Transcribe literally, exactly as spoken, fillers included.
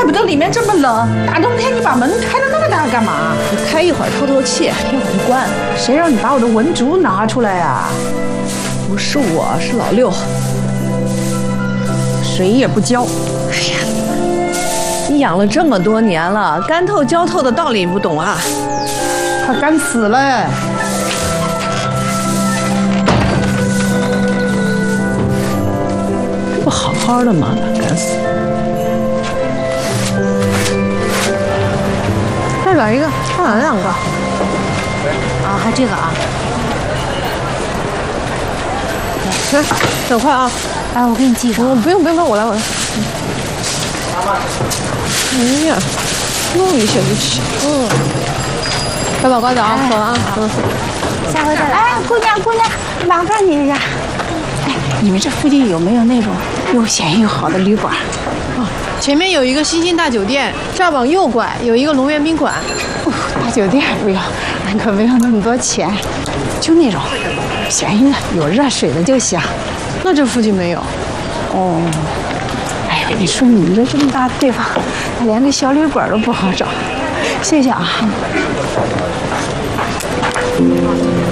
不得里面这么冷，大冬天你把门开得那么大干嘛？ 你开一会儿透透气，一会儿就关了。 谁让你把我的文竹拿出来呀？ 不是我，是老六。 谁也不教。 哎呀，你养了这么多年了，干透浇透的道理你不懂啊？ 他干死了。 不好好的吗？干死。再来一个，再来两个。 啊，还这个啊。 来，等快啊！ 哎，我给你记上。 我不用不用不用，我来我来。哎呀，弄一下就行。嗯。小宝乖点啊，走了啊。嗯。 下回再来。 哎，姑娘姑娘，麻烦你一下。哎，你们这附近有没有那种又闲又好的旅馆？ 哦，前面有一个新兴大酒店，这儿往右拐有一个龙源宾馆。 哦，大酒店不要，俺可没有那么多钱，就那种便宜的、有热水的就行。 那这附近没有。 哦。哎呦，你说你们这这么大地方，连个小旅馆都不好找。谢谢啊。嗯